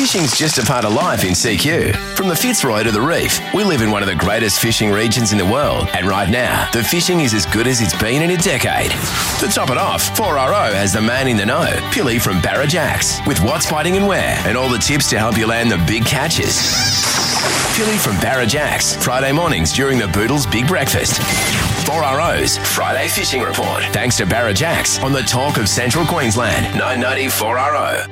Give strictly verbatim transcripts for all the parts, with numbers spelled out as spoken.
Fishing's just a part of life in C Q. From the Fitzroy to the Reef, we live in one of the greatest fishing regions in the world, and right now, the fishing is as good as it's been in a decade. To top it off, four R O has the man in the know, Pilly from Barra Jacks, with what's biting and where, and all the tips to help you land the big catches. Pilly from Barra Jacks, Friday mornings during the Boodles Big Breakfast. four R O's Friday Fishing Report, thanks to Barra Jacks on the talk of Central Queensland, nine ninety four R O.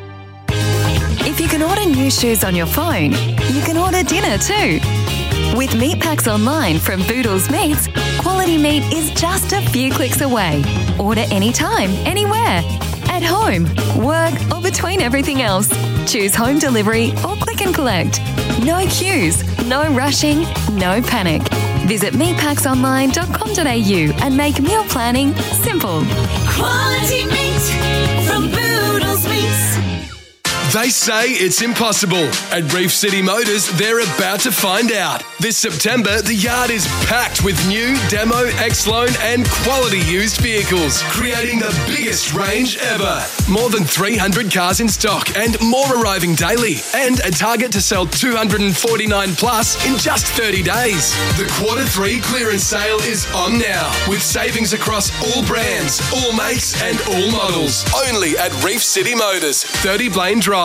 If you can order new shoes on your phone, you can order dinner too. With Meat Packs Online from Boodles Meats, quality meat is just a few clicks away. Order anytime, anywhere. At home, work, or between everything else. Choose home delivery or click and collect. No queues, no rushing, no panic. Visit meat packs online dot com dot a u and make meal planning simple. Quality meat from Boodles Meats. They say it's impossible. At Reef City Motors, they're about to find out. This September, the yard is packed with new, demo, X-Loan and quality used vehicles, creating the biggest range ever. More than three hundred cars in stock and more arriving daily. And a target to sell two hundred forty-nine plus in just thirty days. The quarter three clearance sale is on now, with savings across all brands, all makes and all models. Only at Reef City Motors, thirty Blaine Drive.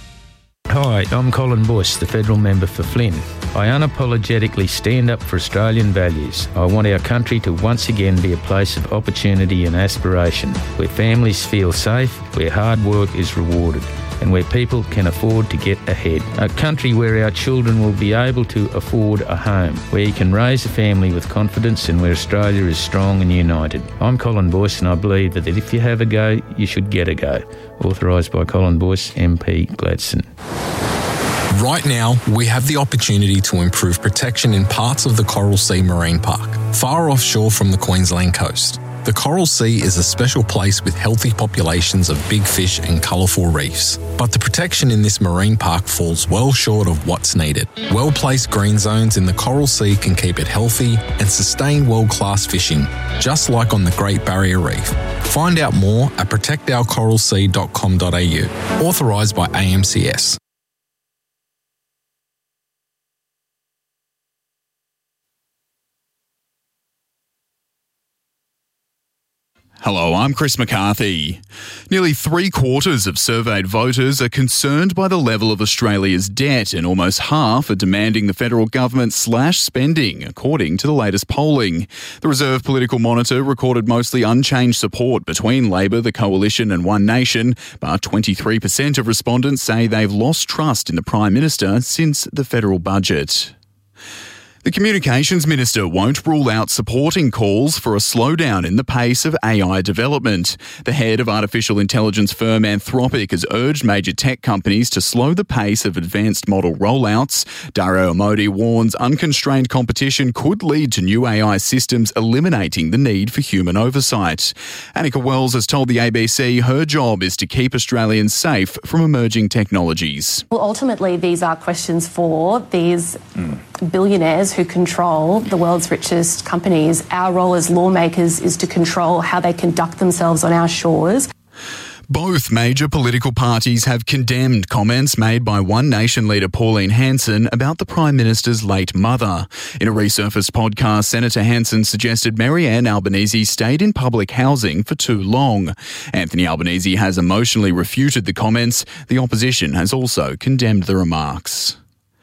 Hi, I'm Colin Bush, the federal member for Flynn. I unapologetically stand up for Australian values. I want our country to once again be a place of opportunity and aspiration, where families feel safe, where hard work is rewarded, and where people can afford to get ahead. A country where our children will be able to afford a home, where you can raise a family with confidence and where Australia is strong and united. I'm Colin Boyce and I believe that if you have a go, you should get a go. Authorised by Colin Boyce, M P Gladstone. Right now, we have the opportunity to improve protection in parts of the Coral Sea Marine Park, far offshore from the Queensland coast. The Coral Sea is a special place with healthy populations of big fish and colourful reefs. But the protection in this marine park falls well short of what's needed. Well-placed green zones in the Coral Sea can keep it healthy and sustain world-class fishing, just like on the Great Barrier Reef. Find out more at protect our coral sea dot com dot a u. Authorised by A M C S. Hello, I'm Chris McCarthy. Nearly three quarters of surveyed voters are concerned by the level of Australia's debt, and almost half are demanding the federal government slash spending, according to the latest polling. The Reserve Political Monitor recorded mostly unchanged support between Labor, the Coalition and One Nation, but twenty-three percent of respondents say they've lost trust in the Prime Minister since the federal budget. The Communications Minister won't rule out supporting calls for a slowdown in the pace of A I development. The head of artificial intelligence firm Anthropic has urged major tech companies to slow the pace of advanced model rollouts. Dario Amodi warns unconstrained competition could lead to new A I systems eliminating the need for human oversight. Annika Wells has told the A B C her job is to keep Australians safe from emerging technologies. Well, ultimately, these are questions for these mm. billionaires who control the world's richest companies. Our role as lawmakers is to control how they conduct themselves on our shores. Both major political parties have condemned comments made by One Nation leader Pauline Hanson about the Prime Minister's late mother. In a resurfaced podcast, Senator Hanson suggested Maryanne Albanese stayed in public housing for too long. Anthony Albanese has emotionally refuted the comments. The opposition has also condemned the remarks.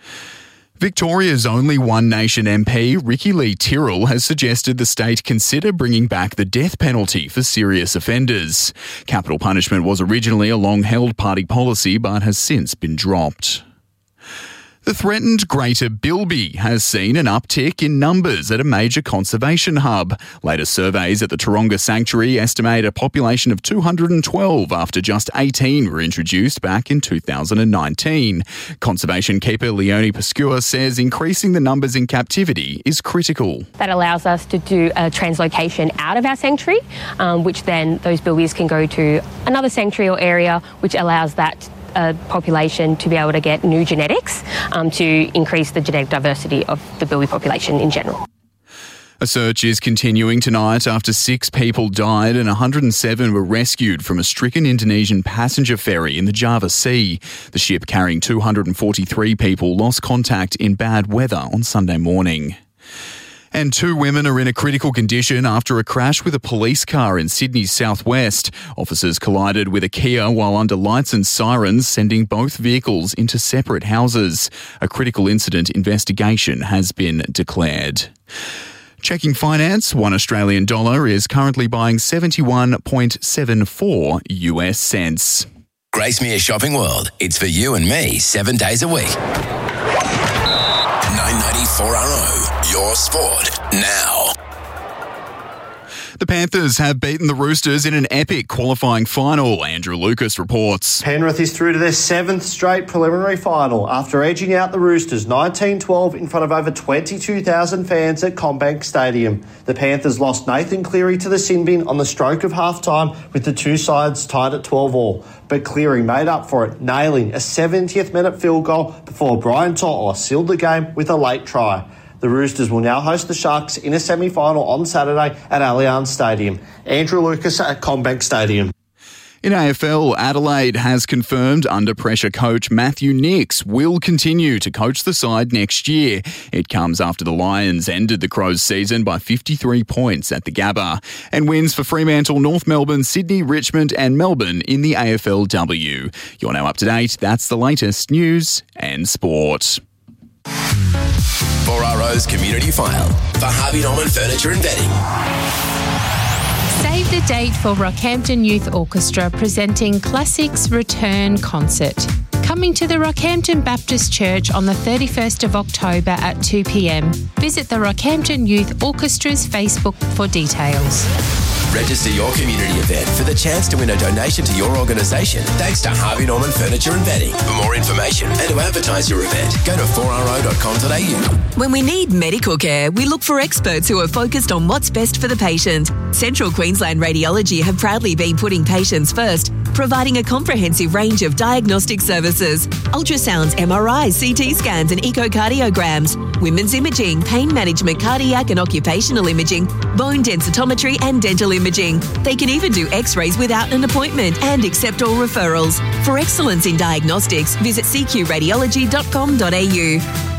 Victoria's only One Nation M P, Ricky Lee Tyrrell, has suggested the state consider bringing back the death penalty for serious offenders. Capital punishment was originally a long-held party policy but has since been dropped. The threatened Greater Bilby has seen an uptick in numbers at a major conservation hub. Latest surveys at the Taronga Sanctuary estimate a population of two hundred twelve after just eighteen were introduced back in two thousand nineteen. Conservation keeper Leonie Pascua says increasing the numbers in captivity is critical. That allows us to do a translocation out of our sanctuary, um, which then those bilbies can go to another sanctuary or area, which allows that a population to be able to get new genetics um, to increase the genetic diversity of the bilby population in general. A search is continuing tonight after six people died and one hundred seven were rescued from a stricken Indonesian passenger ferry in the Java Sea. The ship carrying two hundred forty-three people lost contact in bad weather on Sunday morning. And two women are in a critical condition after a crash with a police car in Sydney's southwest. Officers collided with a Kia while under lights and sirens, sending both vehicles into separate houses. A critical incident investigation has been declared. Checking finance, one Australian dollar is currently buying seventy-one point seven four US cents. Gracemere Shopping World. It's for you and me seven days a week. nine ninety-four R O, your sport now. The Panthers have beaten the Roosters in an epic qualifying final. Andrew Lucas reports. Penrith is through to their seventh straight preliminary final after edging out the Roosters nineteen twelve in front of over twenty-two thousand fans at CommBank Stadium. The Panthers lost Nathan Cleary to the sin bin on the stroke of half-time, with the two sides tied at twelve all. But Cleary made up for it, nailing a seventieth minute field goal before Brian To'o sealed the game with a late try. The Roosters will now host the Sharks in a semi-final on Saturday at Allianz Stadium. Andrew Lucas at CommBank Stadium. In A F L, Adelaide has confirmed under-pressure coach Matthew Nicks will continue to coach the side next year. It comes after the Lions ended the Crows' season by fifty-three points at the Gabba. And wins for Fremantle, North Melbourne, Sydney, Richmond and Melbourne in the A F L W. You're now up to date. That's the latest news and sport. four R O's Community File for Harvey Norman Furniture and Bedding. Save the date for Rockhampton Youth Orchestra presenting Classics Return Concert. Coming to the Rockhampton Baptist Church on the thirty-first of October at two p.m. Visit the Rockhampton Youth Orchestra's Facebook for details. Register your community event for the chance to win a donation to your organisation thanks to Harvey Norman Furniture and Bedding. For more information and to advertise your event, go to four r o dot com dot a u. When we need medical care, we look for experts who are focused on what's best for the patient. Central Queensland Radiology have proudly been putting patients first, providing a comprehensive range of diagnostic services: ultrasounds, M R Is, C T scans and echocardiograms, women's imaging, pain management, cardiac and occupational imaging, bone densitometry and dental imaging. They can even do x-rays without an appointment and accept all referrals. For excellence in diagnostics, visit c q radiology dot com dot a u.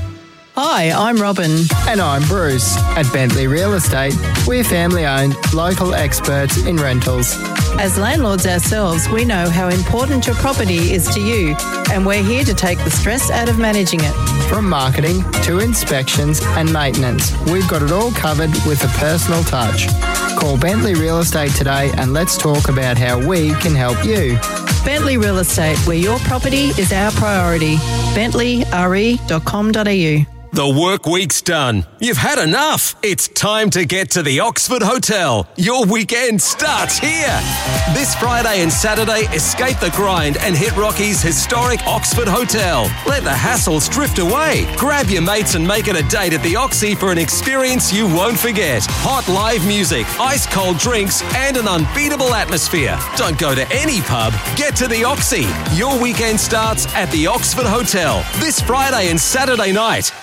Hi, I'm Robin. And I'm Bruce. At Bentley Real Estate, we're family-owned, local experts in rentals. As landlords ourselves, we know how important your property is to you, and we're here to take the stress out of managing it. From marketing to inspections and maintenance, we've got it all covered with a personal touch. Call Bentley Real Estate today and let's talk about how we can help you. Bentley Real Estate, where your property is our priority. bentley r e dot com dot a u. The work week's done. You've had enough. It's time to get to the Oxford Hotel. Your weekend starts here. This Friday and Saturday, escape the grind and hit Rocky's historic Oxford Hotel. Let the hassles drift away. Grab your mates and make it a date at the Oxy for an experience you won't forget. Hot live music, ice cold drinks and an unbeatable atmosphere. Don't go to any pub. Get to the Oxy. Your weekend starts at the Oxford Hotel this Friday and Saturday night.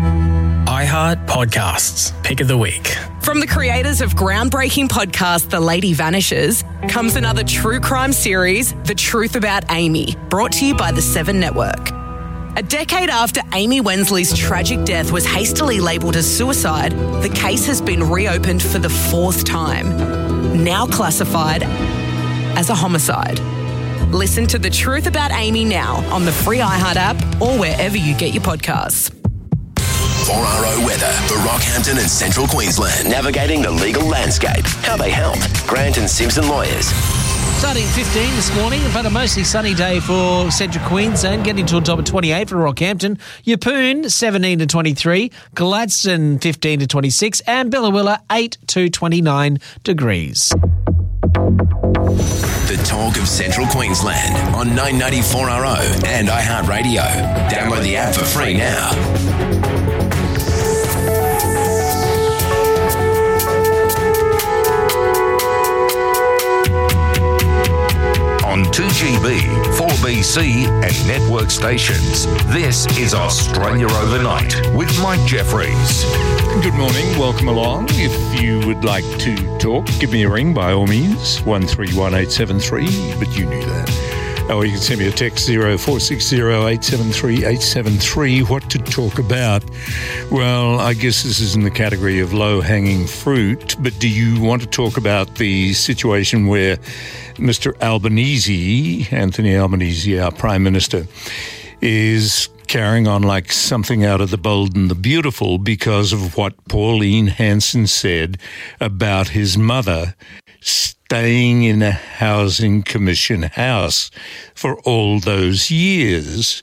iHeart Podcasts, Pick of the Week. From the creators of groundbreaking podcast The Lady Vanishes comes another true crime series, The Truth About Amy, brought to you by the Seven Network. A decade after Amy Wensley's tragic death was hastily labelled as suicide, the case has been reopened for the fourth time, now classified as a homicide. Listen to The Truth About Amy now on the free iHeart app or wherever you get your podcasts. four R O weather for Rockhampton and Central Queensland. Navigating the legal landscape. How they help. Grant and Simpson Lawyers. Starting fifteen this morning, but a mostly sunny day for Central Queensland, getting to a top of twenty-eight for Rockhampton. Yeppoon, seventeen to twenty-three. Gladstone, fifteen to twenty-six. And Billawilla, eight to twenty-nine degrees. The talk of Central Queensland on nine ninety-four R O and iHeartRadio. Download the app for free now. On on two G B, four B C and network stations. This is Australia Overnight with Mike Jeffries. Good morning, welcome along. If you would like to talk, give me a ring by all means, one three one eight seven three, but you knew that. Or you can send me a text zero four six zero eight seven three eight seven three. What to talk about? Well, I guess this is in the category of low-hanging fruit, but do you want to talk about the situation where Mister Albanese, Anthony Albanese, our Prime Minister, is carrying on like something out of The Bold and the Beautiful because of what Pauline Hanson said about his mother staying in a housing commission house for all those years.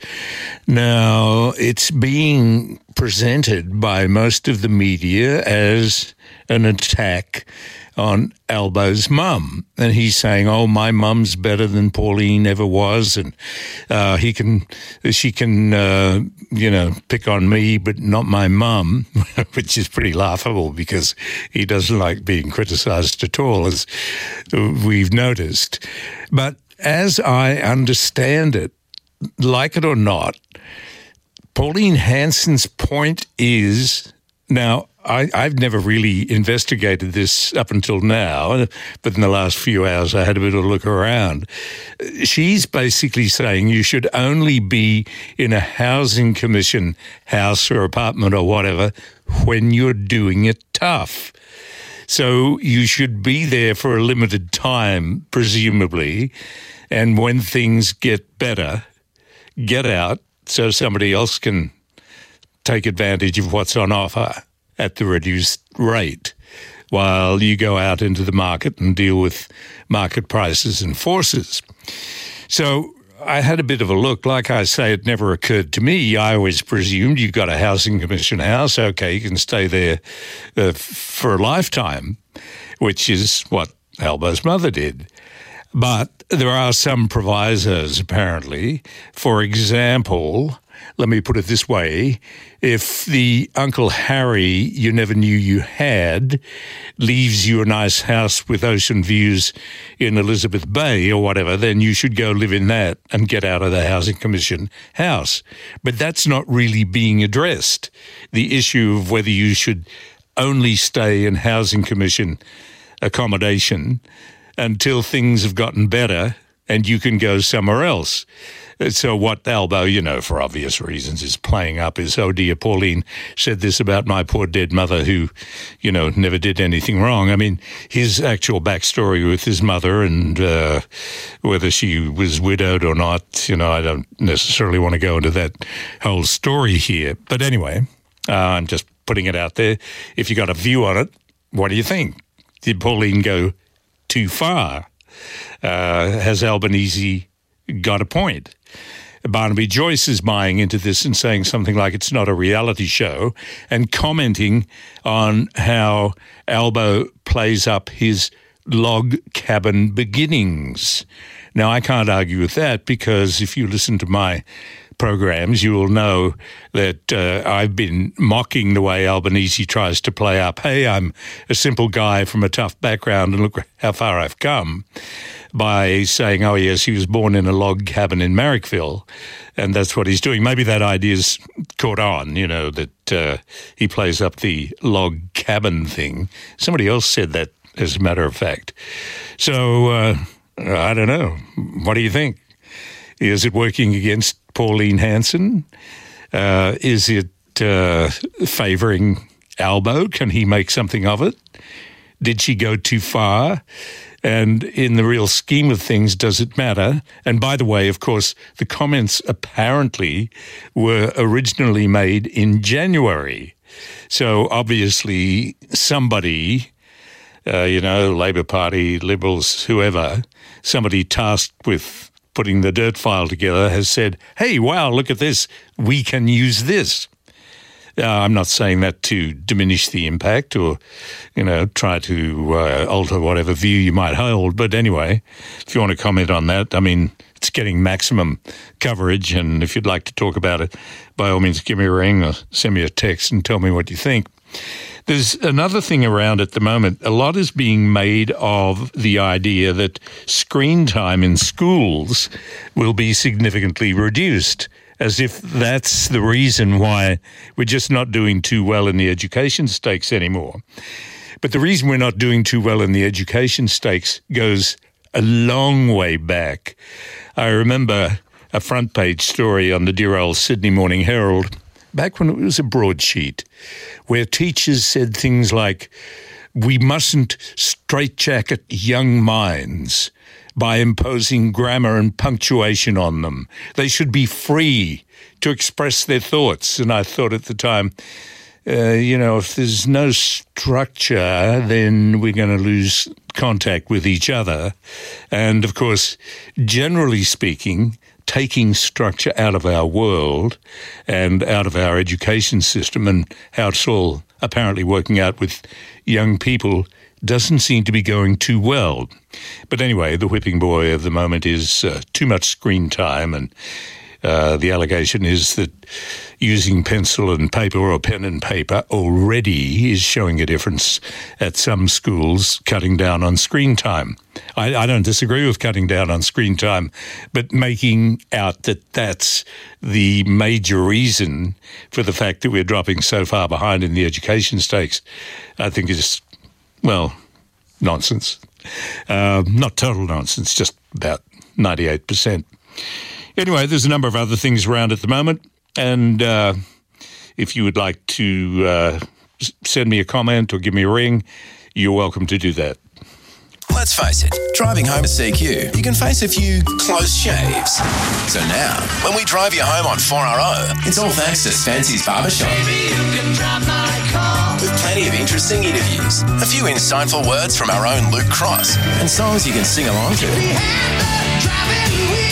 Now, it's being presented by most of the media as an attack on Albo's mum. And he's saying, oh, my mum's better than Pauline ever was. And uh, he can, she can, uh, you know, pick on me, but not my mum, which is pretty laughable because he doesn't like being criticised at all, as we've noticed. But as I understand it, like it or not, Pauline Hanson's point is, now, I, I've never really investigated this up until now, but in the last few hours I had a bit of a look around. She's basically saying you should only be in a housing commission house or apartment or whatever when you're doing it tough. So you should be there for a limited time, presumably, and when things get better, get out so somebody else can take advantage of what's on offer at the reduced rate while you go out into the market and deal with market prices and forces. So I had a bit of a look. Like I say, it never occurred to me. I always presumed you've got a housing commission house. Okay, you can stay there uh, for a lifetime, which is what Albo's mother did. But there are some provisos, apparently. For example, let me put it this way, if the Uncle Harry you never knew you had leaves you a nice house with ocean views in Elizabeth Bay or whatever, then you should go live in that and get out of the Housing Commission house. But that's not really being addressed. The issue of whether you should only stay in Housing Commission accommodation until things have gotten better and you can go somewhere else. So what Albo, you know, for obvious reasons, is playing up is, oh dear, Pauline said this about my poor dead mother who, you know, never did anything wrong. I mean, his actual backstory with his mother and uh, whether she was widowed or not, you know, I don't necessarily want to go into that whole story here. But anyway, uh, I'm just putting it out there. If you got a view on it, what do you think? Did Pauline go too far? Uh, has Albanese got a point? Barnaby Joyce is buying into this and saying something like it's not a reality show and commenting on how Albo plays up his log cabin beginnings. Now, I can't argue with that because if you listen to my programs, you will know that uh, I've been mocking the way Albanese tries to play up, hey, I'm a simple guy from a tough background and look how far I've come, by saying, oh, yes, he was born in a log cabin in Marrickville, and that's what he's doing. Maybe that idea's caught on, you know, that uh, he plays up the log cabin thing. Somebody else said that, as a matter of fact. So, uh, I don't know. What do you think? Is it working against Pauline Hanson? Uh, is it uh, favouring Albo? Can he make something of it? Did she go too far? And in the real scheme of things, does it matter? And by the way, of course, the comments apparently were originally made in January. So obviously somebody, uh, you know, Labor Party, Liberals, whoever, somebody tasked with putting the dirt file together has said, hey, wow, look at this. We can use this. Uh, I'm not saying that to diminish the impact or, you know, try to uh, alter whatever view you might hold. But anyway, if you want to comment on that, I mean, it's getting maximum coverage. And if you'd like to talk about it, by all means, give me a ring or send me a text and tell me what you think. There's another thing around at the moment. A lot is being made of the idea that screen time in schools will be significantly reduced, as if that's the reason why we're just not doing too well in the education stakes anymore. But the reason we're not doing too well in the education stakes goes a long way back. I remember a front page story on the dear old Sydney Morning Herald back when it was a broadsheet, where teachers said things like, we mustn't straitjacket young minds by imposing grammar and punctuation on them. They should be free to express their thoughts. And I thought at the time, uh, you know, if there's no structure, then we're going to lose contact with each other. And, of course, generally speaking, taking structure out of our world and out of our education system and how it's all apparently working out with young people doesn't seem to be going too well. But anyway, the whipping boy of the moment is uh, too much screen time, and uh, the allegation is that using pencil and paper or pen and paper already is showing a difference at some schools, cutting down on screen time. I, I don't disagree with cutting down on screen time, but making out that that's the major reason for the fact that we're dropping so far behind in the education stakes, I think is, well, nonsense. Uh, not total nonsense, just about ninety-eight percent. Anyway, there's a number of other things around at the moment, and uh, if you would like to uh, send me a comment or give me a ring, you're welcome to do that. Let's face it, driving home to C Q, you can face a few close shaves. So now, when we drive you home on four R O, it's all thanks to Fancy's Barbershop. Baby, you can drive my car. With plenty of interesting interviews, a few insightful words from our own Luke Cross, and songs you can sing along to. We had the driving wheels.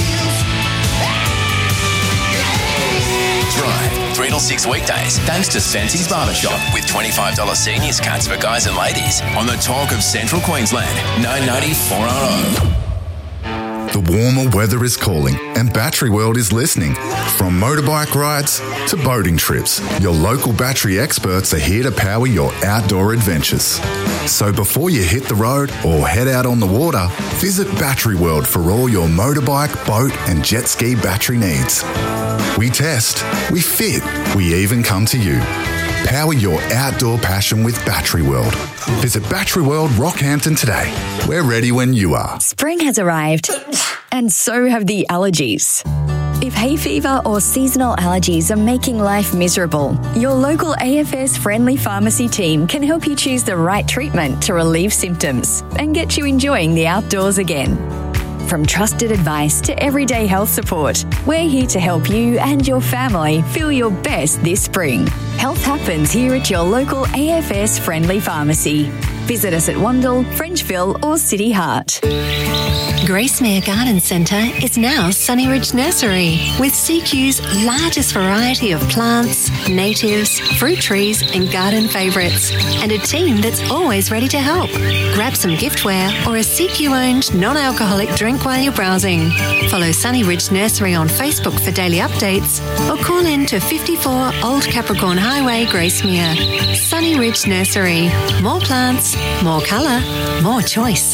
Drive three till six weekdays, thanks to Fancy's Barbershop, with twenty-five dollars seniors cuts for guys and ladies on the talk of Central Queensland, nine ninety four R O. The warmer weather is calling, and Battery World is listening. From motorbike rides to boating trips, your local battery experts are here to power your outdoor adventures. So before you hit the road or head out on the water, visit Battery World for all your motorbike, boat and jet ski battery needs. We test, we fit, we even come to you. Power your outdoor passion with Battery World. Visit Battery World Rockhampton today. We're ready when you are. Spring has arrived, and so have the allergies. If hay fever or seasonal allergies are making life miserable, your local A F S friendly pharmacy team can help you choose the right treatment to relieve symptoms and get you enjoying the outdoors again. From trusted advice to everyday health support, we're here to help you and your family feel your best this spring. Health happens here at your local A F S friendly pharmacy. Visit us at Wandle, Frenchville or City Heart. Gracemere Garden Centre is now Sunny Ridge Nursery, with C Q's largest variety of plants, natives, fruit trees and garden favourites, and a team that's always ready to help. Grab some giftware or a C Q-owned non-alcoholic drink while you're browsing. Follow Sunny Ridge Nursery on Facebook for daily updates or call in to fifty-four Old Capricorn Highway, Gracemere. Sunny Ridge Nursery. More plants, more colour, more choice.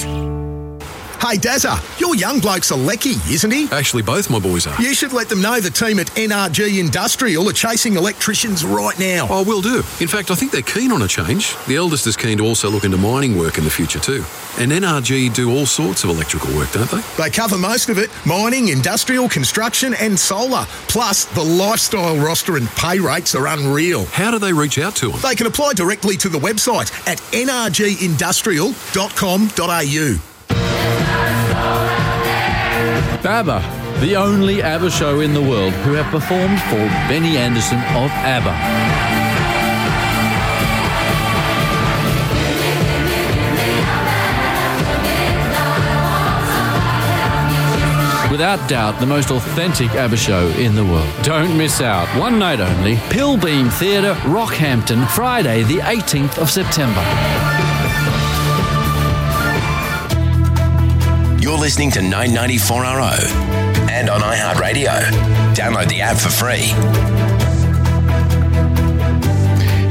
Hey, Dazza, your young bloke's a lecky, isn't he? Actually, both my boys are. You should let them know the team at N R G Industrial are chasing electricians right now. Oh, will do. In fact, I think they're keen on a change. The eldest is keen to also look into mining work in the future too. And N R G do all sorts of electrical work, don't they? They cover most of it. Mining, industrial, construction and solar. Plus, the lifestyle roster and pay rates are unreal. How do they reach out to them? They can apply directly to the website at n r g industrial dot com dot a u. ABBA, the only ABBA show in the world who have performed for Benny Andersson of ABBA. Without doubt, the most authentic ABBA show in the world. Don't miss out. One night only. Pilbeam Theatre, Rockhampton, Friday the eighteenth of September. You're listening to nine ninety-four R O and on iHeartRadio. Download the app for free.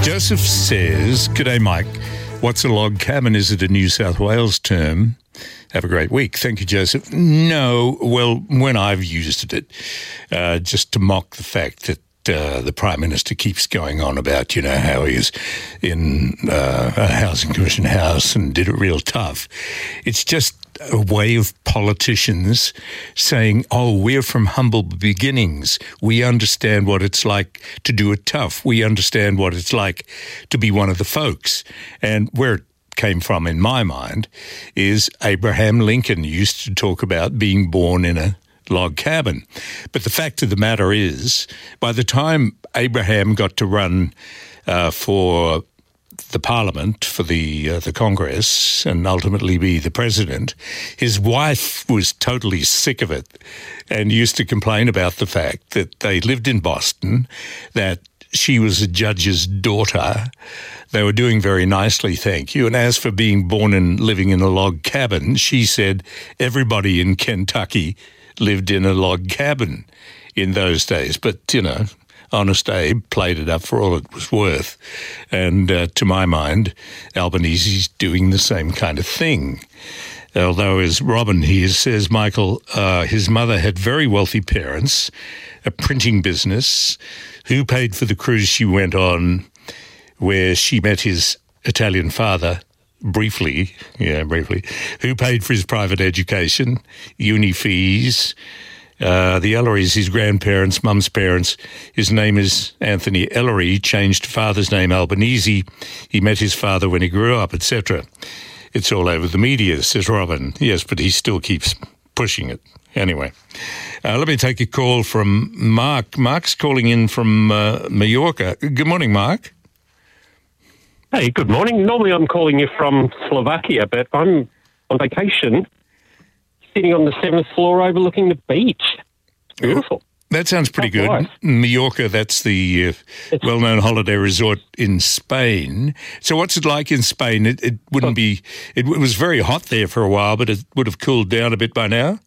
Joseph says, "G'day, Mike. What's a log cabin? Is it a New South Wales term? Have a great week." Thank you, Joseph. No, well, when I've used it, uh, just to mock the fact that uh, the Prime Minister keeps going on about, you know, how he is in uh, a Housing Commission house and did it real tough. It's just a way of politicians saying, oh, we're from humble beginnings. We understand what it's like to do it tough. We understand what it's like to be one of the folks. And where it came from, in my mind, is Abraham Lincoln used to talk about being born in a log cabin. But the fact of the matter is, by the time Abraham got to run uh, for the Parliament, for the uh, the Congress, and ultimately be the president, his wife was totally sick of it and used to complain about the fact that they lived in Boston, that she was a judge's daughter. They were doing very nicely, thank you. And as for being born and living in a log cabin, she said everybody in Kentucky lived in a log cabin in those days. But, you know, Honest Abe played it up for all it was worth. And uh, to my mind, Albanese's doing the same kind of thing. Although, as Robin here says, Michael, uh, his mother had very wealthy parents, a printing business. Who paid for the cruise she went on, where she met his Italian father briefly, yeah, briefly, who paid for his private education, uni fees, uh, the Ellerys, his grandparents, mum's parents. His name is Anthony Ellery, changed father's name Albanese. He met his father when he grew up, et cetera. It's all over the media, says Robin. Yes, but he still keeps pushing it. Anyway, uh, let me take a call from Mark. Mark's calling in from uh, Mallorca. Good morning, Mark. Hey, good morning. Normally I'm calling you from Slovakia, but I'm on vacation sitting on the seventh floor overlooking the beach. It's beautiful. That sounds pretty good. Right. Mallorca, that's the uh, well-known holiday resort in Spain. So what's it like in Spain? It, it wouldn't be... It was very hot there for a while, but it would have cooled down a bit by now?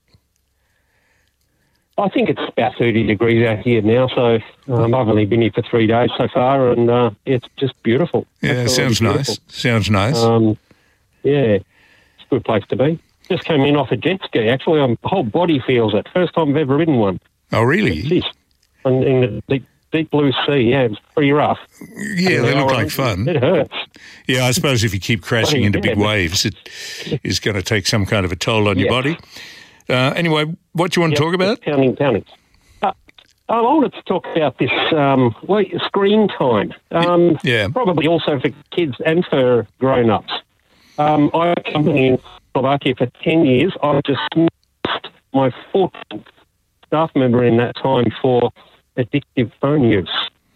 I think it's about thirty degrees out here now, so um, I've only been here for three days so far, and uh, it's just beautiful. Yeah, sounds beautiful. nice. Sounds nice. Um, yeah, it's a good place to be. Just came in off a jet ski, actually. My whole body feels it. First time I've ever ridden one. Oh, really? In, in the deep, deep blue sea, yeah, it's pretty rough. Yeah, they look like fun. It hurts. Yeah, I suppose if you keep crashing into big waves, it is going to take some kind of a toll on your body. Uh, anyway, what do you want yep, to talk about? Pounding, pounding. Uh, I wanted to talk about this um, well, screen time. Um, yeah. Probably also for kids and for grown-ups. Um, I have been in Slovakia for ten years. I just missed my fourteenth staff member in that time for addictive phone use.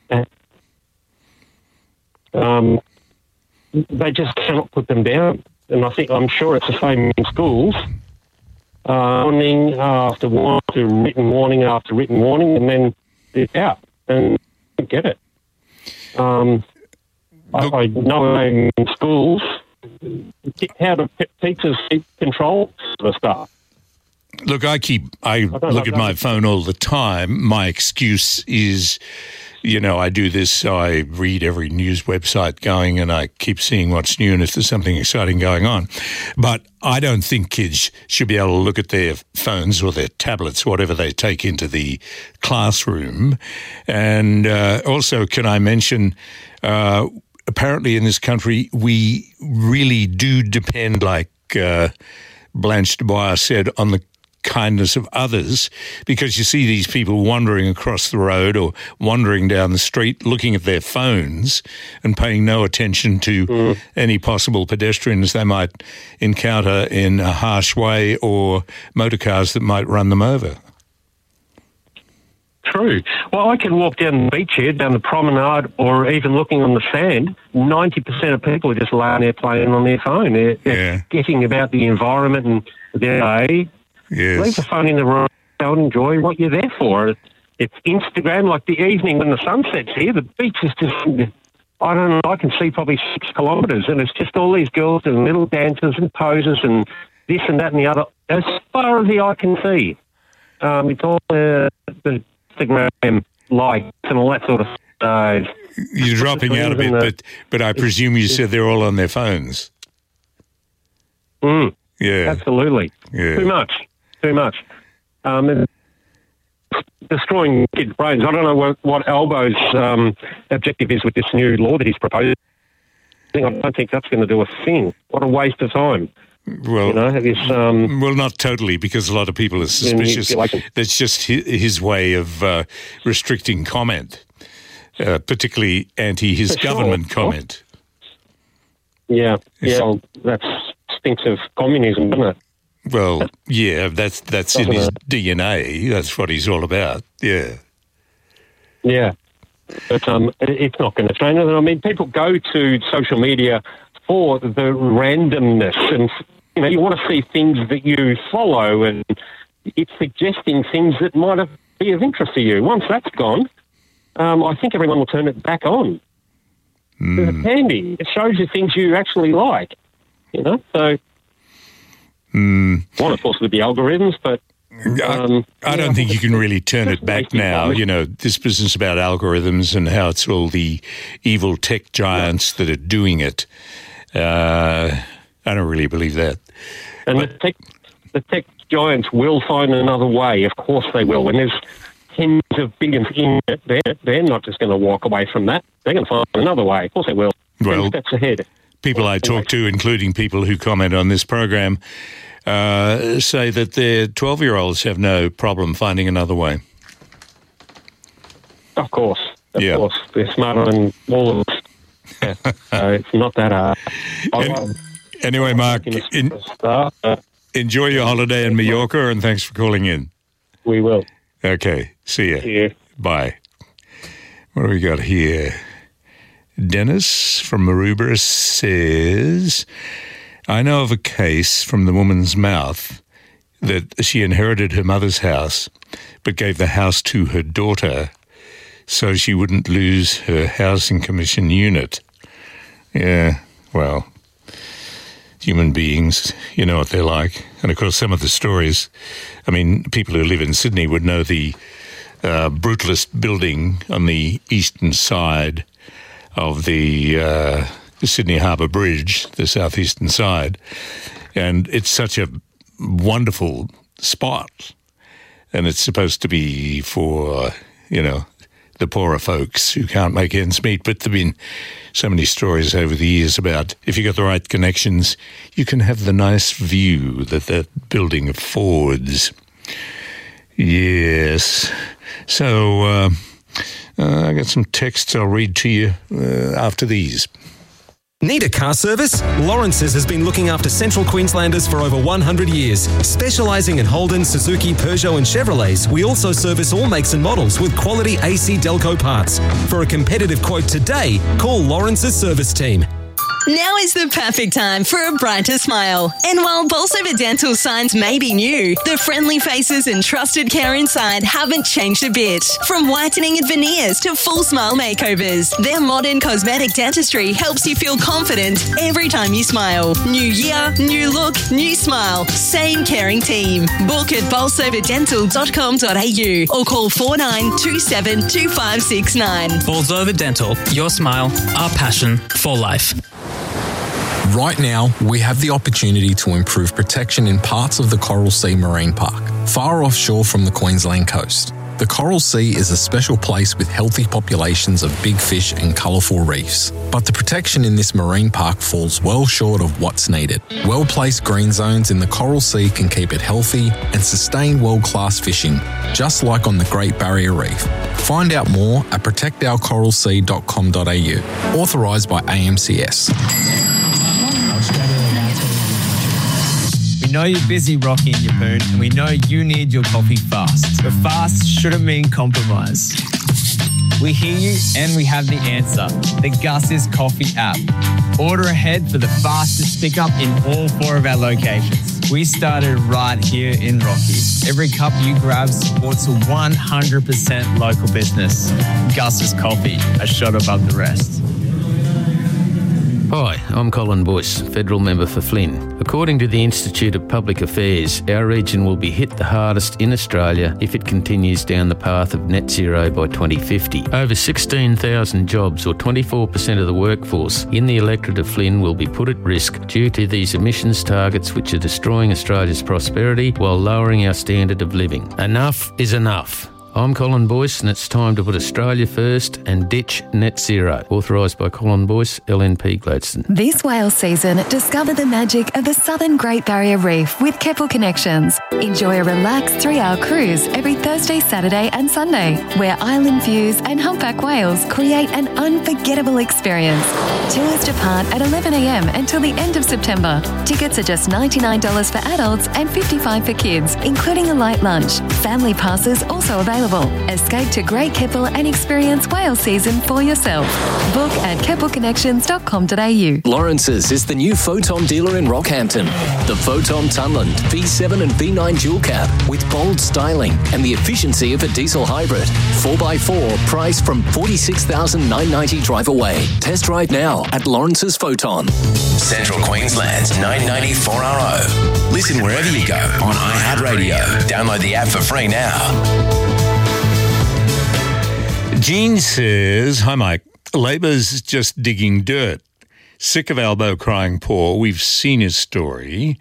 Um, they just cannot put them down. And I think, I'm sure it's the same in schools. Uh, warning after warning, after written warning after written warning, and then it's out, and you get it. Um, I, I know in schools how do teachers keep control of the stuff. Look, I keep I, I look at my phone all the time. My excuse is, you know, I do this, so I read every news website going and I keep seeing what's new and if there's something exciting going on. But I don't think kids should be able to look at their phones or their tablets, whatever they take into the classroom. And uh, also, can I mention, uh, apparently in this country, we really do depend, like uh, Blanche Dubois said, on the kindness of others, because you see these people wandering across the road or wandering down the street looking at their phones and paying no attention to mm. any possible pedestrians they might encounter in a harsh way or motor cars that might run them over. True. Well, I can walk down the beach here, down the promenade, or even looking on the sand. ninety percent of people are just laying there playing on their phone. They're, they're yeah. getting about the environment and their day. Yes. Leave the phone in the room. Don't enjoy what you're there for. It's Instagram, like the evening when the sun sets here. The beach is just, I don't know, I can see probably six kilometres, and it's just all these girls doing little dances and poses and this and that and the other, as far as the eye can see. Um, it's all uh, the Instagram likes and all that sort of stuff. You're dropping out a bit, but but I presume you said they're all on their phones. Mm, yeah, absolutely. Yeah. Too much, too much. Um, and destroying kids' brains. I don't know what, what Albo's um, objective is with this new law that he's proposing. I don't think that's going to do a thing. What a waste of time. Well, you know, this, um, well, not totally, because a lot of people are suspicious. Like, that's just his, his way of uh, restricting comment, uh, particularly anti his government sure. comment. Yeah, yeah, well, that stinks of communism, doesn't it? Well, yeah, that's that's in his D N A. That's what he's all about. Yeah, yeah, but um, it, it's not going to change. I mean, people go to social media for the randomness, and you know, you want to see things that you follow, and it's suggesting things that might have, be of interest to you. Once that's gone, um, I think everyone will turn it back on. Mm. It's handy. It shows you things you actually like, you know. So, mm. one, of course, with the algorithms, but um, I, I don't yeah, think you can really turn it back now. You know, this business about algorithms and how it's all the evil tech giants yeah. that are doing it. Uh, I don't really believe that. And but, the tech, the tech giants will find another way. Of course they will. When there's tens of billions in it, they're, they're not just going to walk away from that. They're going to find another way. Of course they will. Well, ten steps ahead. People I talk to, including people who comment on this program, uh, say that their twelve-year-olds have no problem finding another way. Of course. Of yeah. course. They're smarter than all of us. Yeah, so it's not that hard. And, anyway, Mark, in, start, uh, enjoy your holiday in Mallorca, and thanks for calling in. We will. Okay, see you. See you. Bye. What do we got here? Dennis from Maroubra says, I know of a case from the woman's mouth that she inherited her mother's house but gave the house to her daughter so she wouldn't lose her housing commission unit. Yeah, well, human beings, you know what they're like. And, of course, some of the stories, I mean, people who live in Sydney would know the uh, brutalist building on the eastern side of the uh, Sydney Harbour Bridge, the southeastern side. And it's such a wonderful spot. And it's supposed to be for, you know, the poorer folks who can't make ends meet. But there have been so many stories over the years about if you got the right connections, you can have the nice view that that building affords. Yes. So uh, uh, I got some texts I'll read to you uh, after these. Need a car service? Lawrence's has been looking after Central Queenslanders for over one hundred years. Specialising in Holden, Suzuki, Peugeot and Chevrolets, we also service all makes and models with quality A C Delco parts. For a competitive quote today, call Lawrence's service team. Now is the perfect time for a brighter smile. And while Bolsover Dental signs may be new, the friendly faces and trusted care inside haven't changed a bit. From whitening and veneers to full smile makeovers, their modern cosmetic dentistry helps you feel confident every time you smile. New year, new look, new smile. Same caring team. Book at bolsover dental dot com dot a u or call four nine two seven two five six nine. Bolsover Dental, your smile, our passion for life. Right now, we have the opportunity to improve protection in parts of the Coral Sea Marine Park, far offshore from the Queensland coast. The Coral Sea is a special place with healthy populations of big fish and colourful reefs. But the protection in this marine park falls well short of what's needed. Well-placed green zones in the Coral Sea can keep it healthy and sustain world-class fishing, just like on the Great Barrier Reef. Find out more at protect our coral sea dot com dot a u. Authorised by A M C S. We know you're busy, Rocky and Yapoon, and we know you need your coffee fast. But fast shouldn't mean compromise. We hear you and we have the answer. The Gus's Coffee app. Order ahead for the fastest pickup in all four of our locations. We started right here in Rocky. Every cup you grab supports a one hundred percent local business. Gus's Coffee, a shot above the rest. Hi, I'm Colin Boyce, Federal Member for Flynn. According to the Institute of Public Affairs, our region will be hit the hardest in Australia if it continues down the path of net zero by twenty fifty. Over sixteen thousand jobs, or twenty-four percent of the workforce in the electorate of Flynn, will be put at risk due to these emissions targets which are destroying Australia's prosperity while lowering our standard of living. Enough is enough. I'm Colin Boyce, and it's time to put Australia first and ditch net zero. Authorised by Colin Boyce, L N P Gladstone. This whale season, discover the magic of the Southern Great Barrier Reef with Keppel Connections. Enjoy a relaxed three-hour cruise every Thursday, Saturday and Sunday, where island views and humpback whales create an unforgettable experience. Tours depart at eleven a m until the end of September. Tickets are just ninety-nine dollars for adults and fifty-five dollars for kids, including a light lunch. Family passes also available. Escape to Great Keppel and experience whale season for yourself. Book at keppel connections dot com dot a u. Lawrence's is the new Photon dealer in Rockhampton. The Photon Tunland V seven and V nine dual cab with bold styling and the efficiency of a diesel hybrid. four by four, priced from forty-six thousand nine hundred ninety dollars drive away. Test drive now at Lawrence's Photon. Central Queensland's nine ninety-four R O. Listen wherever you go on iHeartRadio. Download the app for free now. Jean says, hi Mike, Labor's just digging dirt. Sick of Albo crying poor. We've seen his story.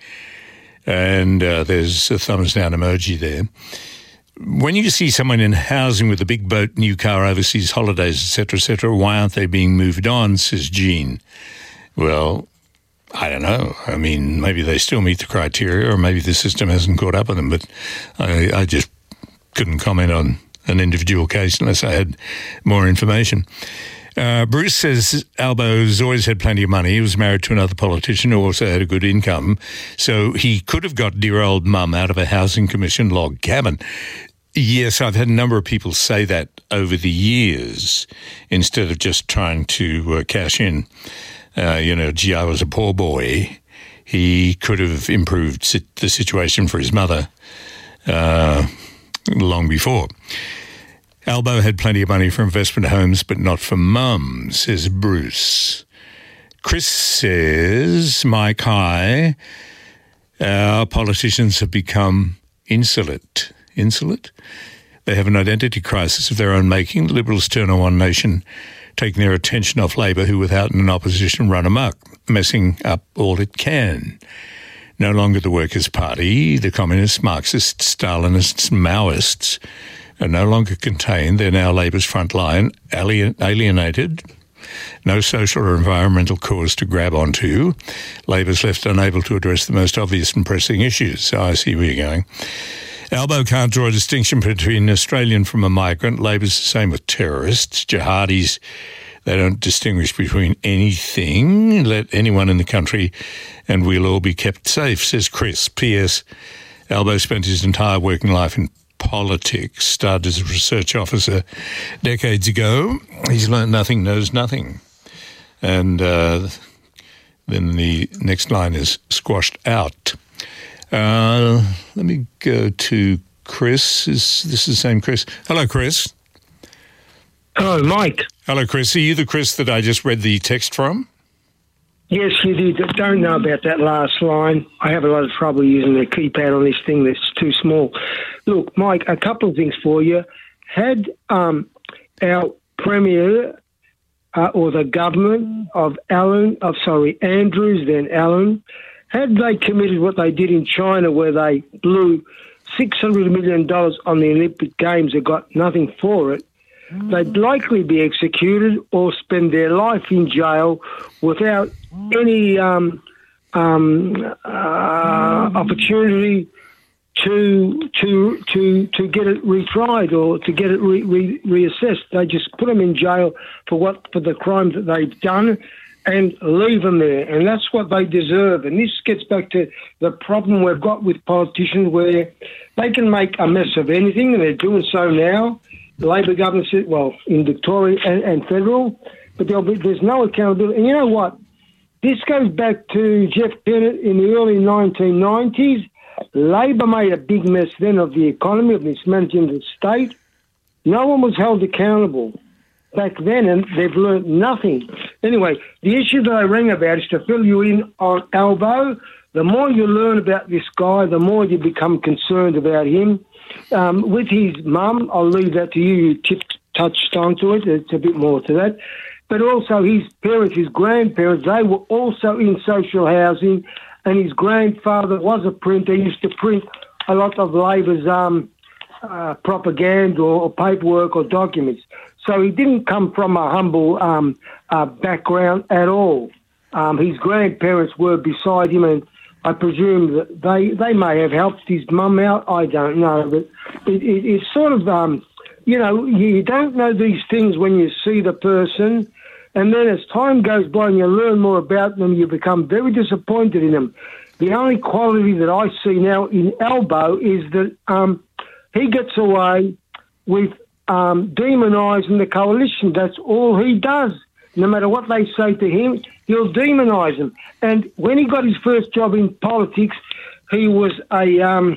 And uh, there's a thumbs down emoji there. When you see someone in housing with a big boat, new car, overseas holidays, et cetera, et cetera, why aren't they being moved on, says Jean. Well, I don't know. I mean, maybe they still meet the criteria, or maybe the system hasn't caught up with them, but I, I just couldn't comment on an individual case unless I had more information. Uh, Bruce says Albo's always had plenty of money. He was married to another politician who also had a good income, so he could have got dear old mum out of a housing commission log cabin. Yes, I've had a number of people say that over the years instead of just trying to uh, cash in. Uh, you know, gee, I was a poor boy. He could have improved sit- the situation for his mother uh, long before. Albo had plenty of money for investment homes, but not for mum, says Bruce. Chris says, Mike, hi. Our politicians have become insolent. Insolent? They have an identity crisis of their own making. The Liberals turn on One Nation, taking their attention off Labor, who without an opposition run amok, messing up all it can. No longer the Workers' Party, the Communists, Marxists, Stalinists, Maoists are no longer contained. They're now Labor's front line, alien, alienated, no social or environmental cause to grab onto. Labor's left unable to address the most obvious and pressing issues. So I see where you're going. Albo can't draw a distinction between an Australian from a migrant. Labor's the same with terrorists, jihadis. They don't distinguish between anything. Let anyone in the country and we'll all be kept safe, says Chris. P S. Albo spent his entire working life in politics, started as a research officer decades ago. He's learned nothing, knows nothing. And uh, then the next line is squashed out. Uh, let me go to Chris. Is this is the same Chris? Hello, Chris. Hello, Mike. Hello, Chris. Are you the Chris that I just read the text from? Yes, you did. Don't know about that last line. I have a lot of trouble using the keypad on this thing that's too small. Look, Mike, a couple of things for you. Had um, our Premier uh, or the government of Allen, of sorry, Andrews, then Allen, had they committed what they did in China where they blew six hundred million dollars on the Olympic Games and got nothing for it, they'd likely be executed or spend their life in jail without any um, um, uh, opportunity to to to to get it retried or to get it re- re- reassessed. They just put them in jail for what for the crimes that they've done and leave them there, and that's what they deserve. And this gets back to the problem we've got with politicians, where they can make a mess of anything, and they're doing so now. The Labor government, well, in Victoria and, and federal, but there'll be, there's no accountability. And you know what? This goes back to Jeff Kennett in the early nineteen nineties. Labor made a big mess then of the economy, of mismanaging the state. No one was held accountable back then, and they've learnt nothing. Anyway, the issue that I rang about is to fill you in on Albo. The more you learn about this guy, the more you become concerned about him. Um, with his mum, I'll leave that to you. You tipped, touched onto it. It's a bit more to that. But also his parents, his grandparents, they were also in social housing, and his grandfather was a printer. He used to print a lot of Labor's um, uh, propaganda or, or paperwork or documents. So he didn't come from a humble um, uh, background at all. Um, his grandparents were beside him, and I presume that they, they may have helped his mum out. I don't know. But it, it, it's sort of, um, you know, you don't know these things when you see the person. And then as time goes by and you learn more about them, you become very disappointed in them. The only quality that I see now in Albo is that um, he gets away with um, demonising the coalition. That's all he does. No matter what they say to him, he'll demonise them. And when he got his first job in politics, he was a um,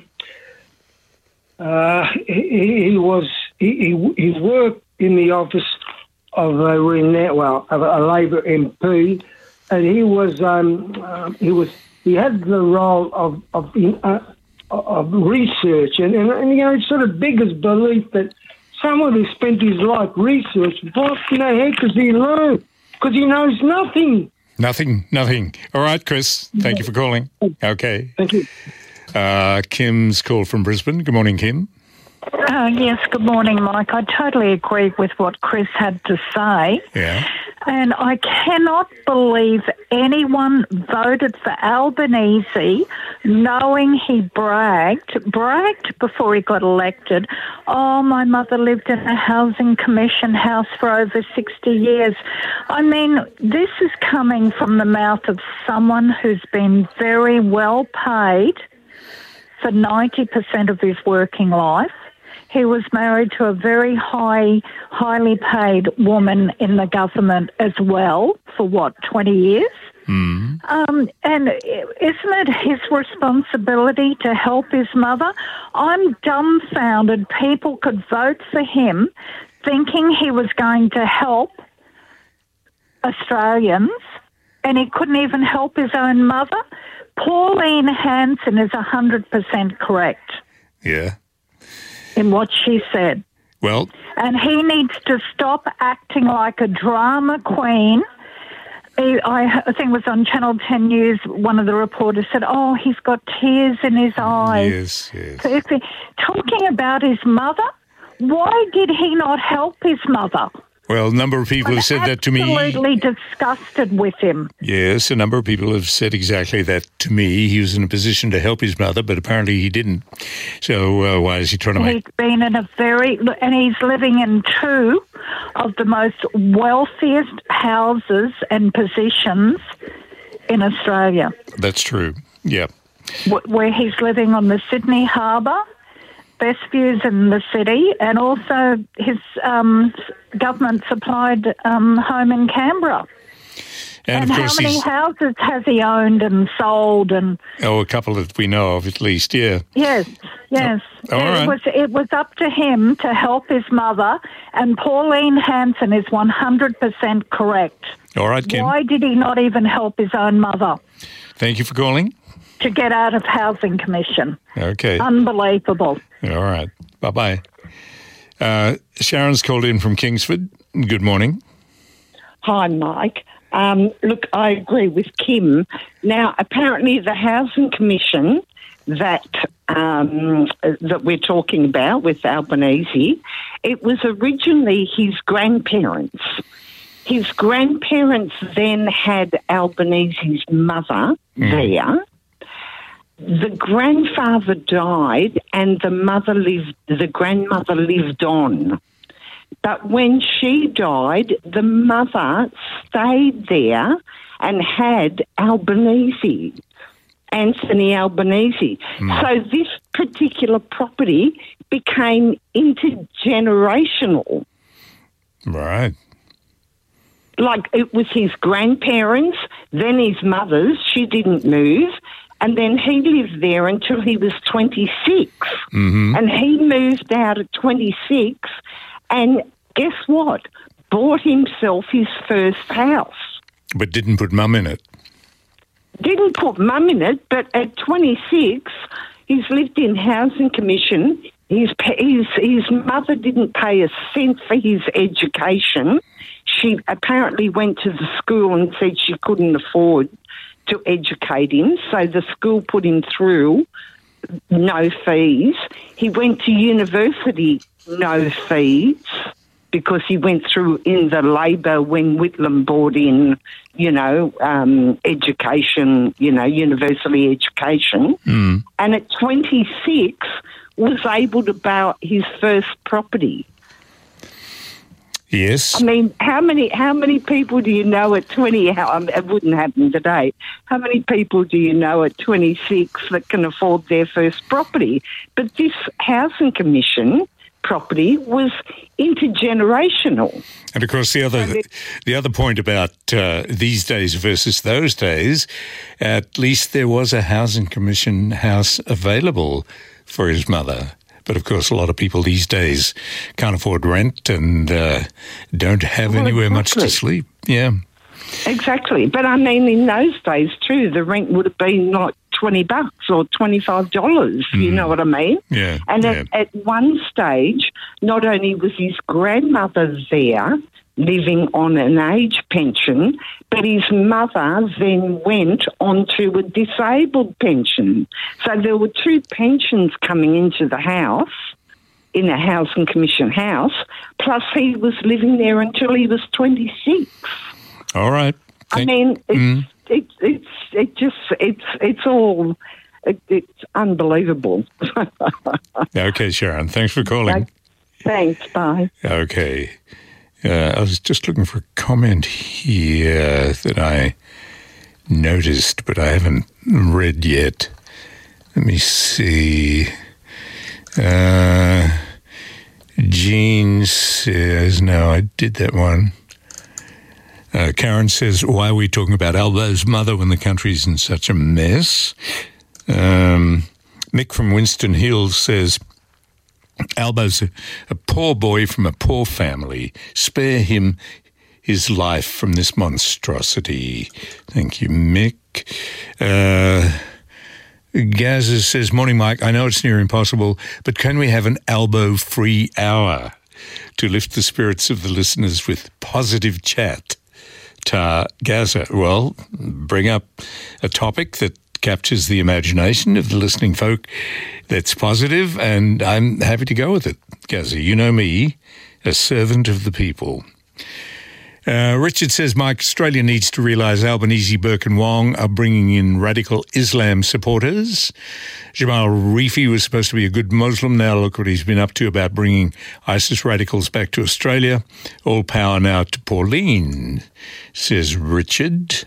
uh, he, he was he, he, he worked in the office of a well of a Labor M P, and he was um, uh, he was he had the role of of, uh, of research, and, and and you know it sort of beggars belief that someone who spent his life researching, what in the heck does he learn? Because he knows nothing. Nothing, nothing. All right, Chris, thank you for calling. Okay. Thank you. Uh, Kim's called from Brisbane. Good morning, Kim. Uh, yes, good morning, Mike. I totally agree with what Chris had to say. Yeah. And I cannot believe anyone voted for Albanese knowing he bragged, bragged before he got elected. Oh, my mother lived in a housing commission house for over sixty years. I mean, this is coming from the mouth of someone who's been very well paid for ninety percent of his working life. He was married to a very high, highly paid woman in the government as well for, what, twenty years? Mm. Um, and isn't it his responsibility to help his mother? I'm dumbfounded people could vote for him thinking he was going to help Australians, and he couldn't even help his own mother. Pauline Hanson is one hundred percent correct. Yeah. In what she said. Well. And he needs to stop acting like a drama queen. He, I, I think it was on Channel ten News, one of the reporters said, oh, he's got tears in his eyes. Yes, yes. So if he, talking about his mother, why did he not help his mother? Well, a number of people I'm have said that to me. Absolutely disgusted with him. Yes, a number of people have said exactly that to me. He was in a position to help his mother, but apparently he didn't. So uh, why is he trying to He's make... been in a very... And he's living in two of the most wealthiest houses and positions in Australia. That's true, yeah. Where he's living on the Sydney Harbour, best views in the city, and also his um, government-supplied um, home in Canberra. And, and of how course many he's, houses has he owned and sold? And oh, a couple that we know of at least, yeah. Yes, yes. Oh, all it right. was it was up to him to help his mother, and Pauline Hanson is one hundred percent correct. All right, Kim. Why did he not even help his own mother Thank you for calling. to get out of Housing Commission? Okay. Unbelievable. All right. Bye-bye. Uh, Sharon's called in from Kingsford. Good morning. Hi, Mike. Um, look, I agree with Kim. Now, apparently the Housing Commission that um, that we're talking about with Albanese, it was originally his grandparents. His grandparents then had Albanese's mother mm. there. The grandfather died and the mother lived, the grandmother lived on. But when she died, the mother stayed there and had Albanese, Anthony Albanese. Mm. So this particular property became intergenerational. Right. Like it was his grandparents, then his mother's. She didn't move. And then he lived there until he was twenty-six. Mm-hmm. And he moved out at twenty-six and guess what? Bought himself his first house. But didn't put mum in it. Didn't put mum in it, but at twenty-six, he's lived in housing commission. His, his, his mother didn't pay a cent for his education. She apparently went to the school and said she couldn't afford to educate him, so the school put him through, no fees. He went to university, no fees, because he went through in the Labor when Whitlam brought in, you know, um, education, you know, university education. Mm. And at twenty-six, was able to buy his first property. Yes. I mean, how many how many people do you know at twenty? How, um, it wouldn't happen today. How many people do you know at twenty-six that can afford their first property? But this housing commission property was intergenerational. And of course, the other the other point about uh, these days versus those days, at least there was a housing commission house available for his mother. But, of course, a lot of people these days can't afford rent and uh, don't have well, anywhere exactly. much to sleep. Yeah. Exactly. But, I mean, in those days, too, the rent would have been like twenty bucks or twenty-five dollars, mm. you know what I mean? Yeah. And yeah. At, at one stage, not only was his grandmother there living on an age pension, but his mother then went onto a disabled pension. So there were two pensions coming into the house, in a housing commission house, plus he was living there until he was twenty-six. All right. Thank- I mean, it's, mm. it's, it's, it just, it's, it's all, it, it's unbelievable. Okay, Sharon, thanks for calling. Thanks, bye. Okay. Uh, I was just looking for a comment here that I noticed, but I haven't read yet. Let me see. Uh, Jean says, no, I did that one. Uh, Karen says, why are we talking about Albo's mother when the country's in such a mess? Um, Mick from Winston Hills says, Albo's a, a poor boy from a poor family. Spare him his life from this monstrosity. Thank you, Mick. Uh, Gaza says, morning, Mike. I know it's near impossible, but can we have an Albo-free hour to lift the spirits of the listeners with positive chat? Ta Gaza, well, bring up a topic that captures the imagination of the listening folk that's positive, and I'm happy to go with it. Gaza, you know me, a servant of the people. Uh, Richard says, Mike, Australia needs to realise Albanese, Burke and Wong are bringing in radical Islam supporters. Jamal Rifi was supposed to be a good Muslim. Now look what he's been up to about bringing ISIS radicals back to Australia. All power now to Pauline, says Richard.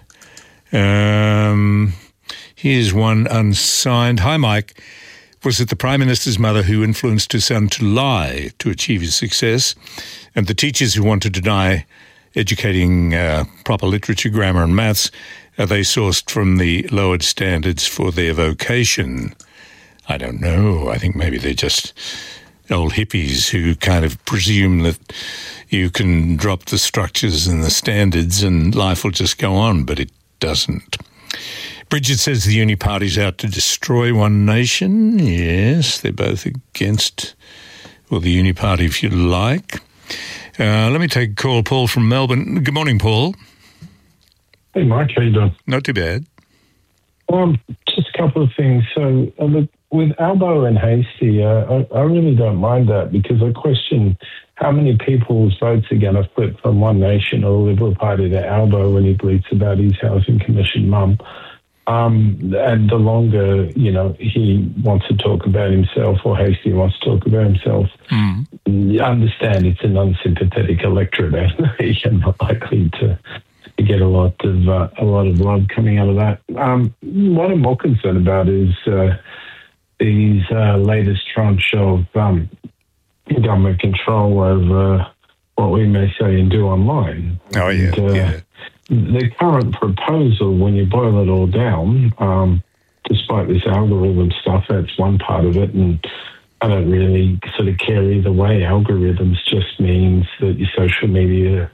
Um... Here's one unsigned. Hi, Mike. Was it the Prime Minister's mother who influenced her son to lie to achieve his success, and the teachers who want to deny educating uh, proper literature, grammar and maths, are they sourced from the lowered standards for their vocation? I don't know. I think maybe they're just old hippies who kind of presume that you can drop the structures and the standards and life will just go on, but it doesn't. Bridget says the uni party's out to destroy one nation. Yes, they're both against, well, the uni party, if you like. Uh, let me take a call. Paul from Melbourne. Good morning, Paul. Hey, Mike. How you doing? Not too bad. Um, just a couple of things. So, uh, look, with Albo and Hastie, uh, I, I really don't mind that because I question how many people's votes are going to flip from One Nation or the Liberal Party to Albo when he bleats about his housing commission mum. Um, and the longer, you know, he wants to talk about himself or Hastie wants to talk about himself, mm. you understand it's an unsympathetic electorate and you're not likely to, to get a lot of uh, a lot of love coming out of that. Um, what I'm more concerned about is uh, these uh, latest tranche of um, government control over what we may say and do online. Oh, yeah, and, uh, yeah. The current proposal, when you boil it all down, um, despite this algorithm stuff, that's one part of it, and I don't really sort of care either way. Algorithms just means that your social media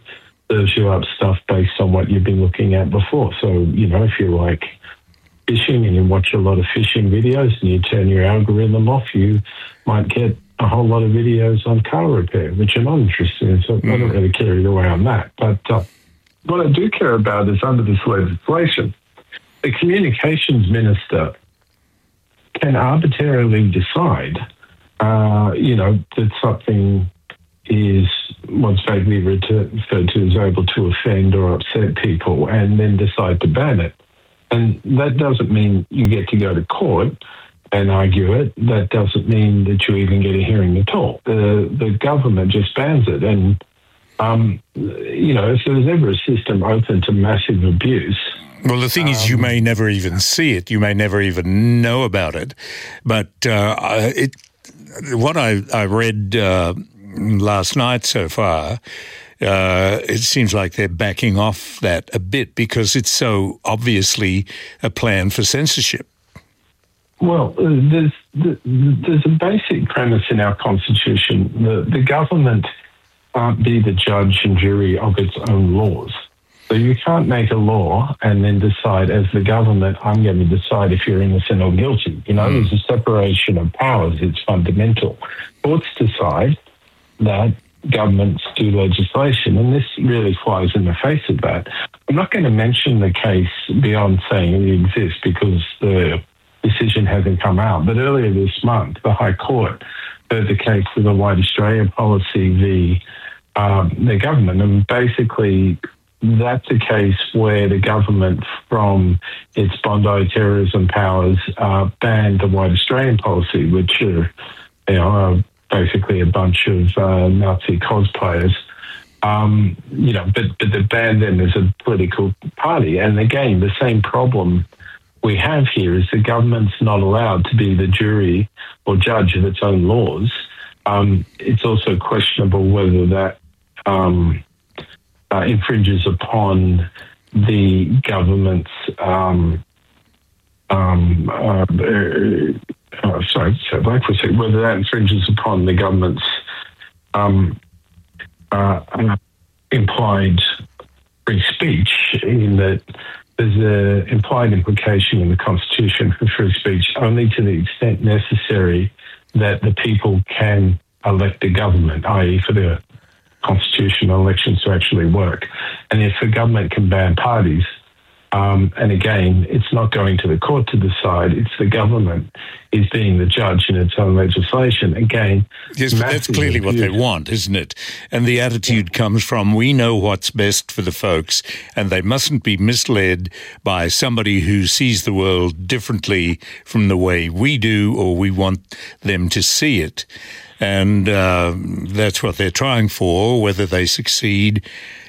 serves you up stuff based on what you've been looking at before. So, you know, if you like fishing and you watch a lot of fishing videos and you turn your algorithm off, you might get a whole lot of videos on car repair, which I'm not interested in. So mm. I don't really carry away on that. But uh, what I do care about is under this legislation, the communications minister can arbitrarily decide, uh, you know, that something is what's vaguely referred to as able to offend or upset people, and then decide to ban it. And that doesn't mean you get to go to court and argue it. That doesn't mean that you even get a hearing at all. The the government just bans it. And, um, you know, if there's ever a system open to massive abuse... Well, the thing um, is, you may never even see it. You may never even know about it. But uh, it, what I, I read... Uh, last night so far, uh, it seems like they're backing off that a bit because it's so obviously a plan for censorship. Well, uh, there's there's a basic premise in our Constitution. The, the government can't be the judge and jury of its own laws. So you can't make a law and then decide as the government, I'm going to decide if you're innocent or guilty. You know, mm. there's a separation of powers. It's fundamental. Courts decide that governments do legislation, and this really flies in the face of that. I'm not going to mention the case beyond saying it exists because the decision hasn't come out, but earlier this month, the High Court heard the case of the White Australia policy v. Um, the government, and basically that's a case where the government, from its Bondi terrorism powers, uh, banned the White Australian policy, which are, you know, are basically a bunch of uh, Nazi cosplayers, um, you know, but, but they banned them as a political party. And again, the same problem we have here is the government's not allowed to be the jury or judge of its own laws. Um, it's also questionable whether that um, uh, infringes upon the government's um, um, uh, uh, sorry, so back for a second, whether that infringes upon the government's um, uh, uh, implied free speech, in that there's an implied implication in the Constitution for free speech only to the extent necessary that the people can elect a government, that is for the constitutional elections to actually work. And if the government can ban parties, Um, and again, it's not going to the court to decide. It's the government is being the judge in its own legislation. Again, yes, but that's clearly what they want, isn't it? And the attitude comes from, we know what's best for the folks, and they mustn't be misled by somebody who sees the world differently from the way we do, or we want them to see it. And uh, that's what they're trying for. Whether they succeed,